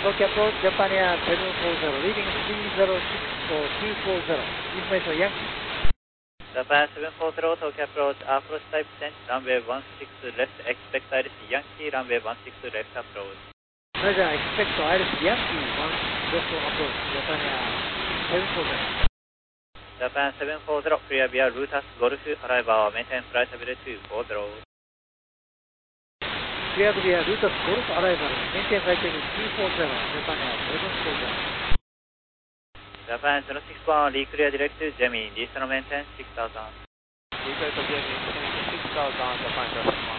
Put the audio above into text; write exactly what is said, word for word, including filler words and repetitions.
Tokyo approach, Japan Air seven four zero, leading three zero six four two four zero, information Yankee. Japan seven four zero, Tokyo approach, approach type change, runway one six left, expect Iris Yankee, runway one six left approach. Roger, expect Iris Yankee, one left approach, Japan Air seven four zero. Japan seven four zero, clear via Lotus Golf, arrival, maintain flight level two four zero. Clear via Lotus Golf, arrival, maintain flight level two four zero, Japan Air seven four zero. Japan zero six one, reclear direct to Gemini, distance maintain six thousand. Reclear to Gemini, six thousand, Japan zero six one.